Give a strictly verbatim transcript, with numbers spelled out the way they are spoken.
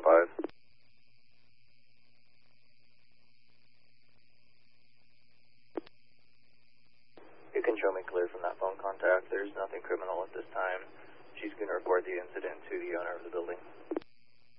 five. You can show me clear from that phone contact. There's nothing criminal at this time. She's going to report the incident to the owner of the building.